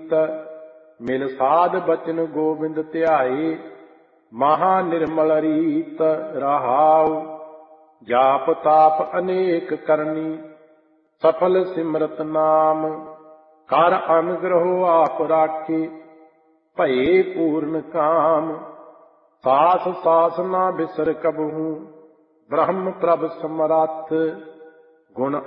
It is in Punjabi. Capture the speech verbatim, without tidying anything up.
ਪ੍ਰੀਤ। ਮਿਲ ਸਾਧ ਬਚਨ ਗੋਬਿੰਦ ਧਿਆਏ, ਮਹਾ ਨਿਰਮਲ ਰੀਤ ਰਹਾਉ। ਜਾਪ ਤਾਪ ਅਨੇਕ ਕਰਨੀ, ਸਫਲ ਸਿਮਰਤ ਨਾਮ। ਕਰ ਅਨਗ੍ਰਹੋ ਆਪ ਰਾਖੇ, ਭਏ ਪੂਰਨ ਕਾਮ। ਸਾਸ ਸਾਸ ਨਾ ਬਿਸਰ ਕਬਹੂ, ਬ੍ਰਹਮ ਪ੍ਰਭ ਸਮਰੱਥ। ਗੁਣ